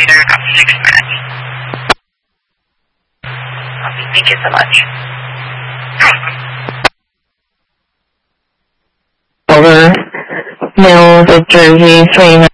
be there in about 6 minutes. Okay, thank you so much. Over Mills of Jersey, 29.